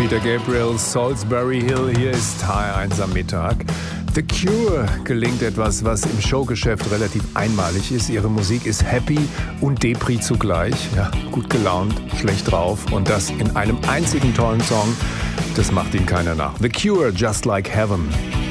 Peter Gabriel, Salisbury Hill, hier ist HR1 am Mittag. The Cure gelingt etwas, was im Showgeschäft relativ einmalig ist. Ihre Musik ist happy und Depri zugleich. Ja, gut gelaunt, schlecht drauf und das in einem einzigen tollen Song. Das macht ihnen keiner nach. The Cure, Just Like Heaven.